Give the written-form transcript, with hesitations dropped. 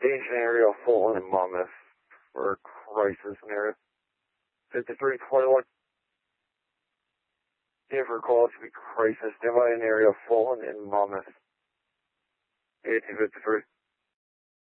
Ancient area of Fulton and Monmouth for crisis scenario. 5321. Here for call to be crisis. Divide an area of Fulton and Monmouth. 1853.